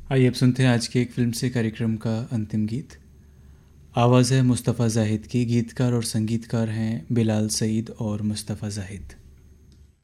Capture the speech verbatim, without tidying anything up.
आइए अब सुनते हैं आज के एक फ़िल्म से कार्यक्रम का अंतिम गीत। आवाज़ है मुस्तफ़ा ज़ाहिद की, गीतकार और संगीतकार हैं बिलाल सईद और मुस्तफ़ा ज़ाहिद।